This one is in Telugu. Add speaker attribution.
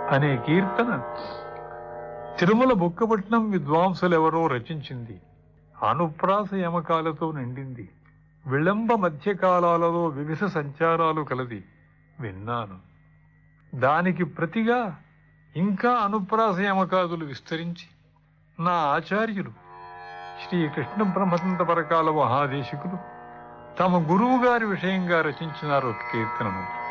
Speaker 1: అనే కీర్తన తిరుమల బుక్కపట్నం విద్వాంసులెవరో రచించింది. అనుప్రాస యమకాలతో నిండింది. విళంబ మధ్యకాలాలలో వివిధ సంచారాలు కలది. విన్నాను. దానికి ప్రతిగా ఇంకా అనుప్రాస యమకాదులు విస్తరించి నా ఆచార్యులు శ్రీ కృష్ణ బ్రహ్మతంత్ర పరకాల మహాదేశికులు తమ గురువు గారి విషయంగా రచించినారు ఒక కీర్తనను.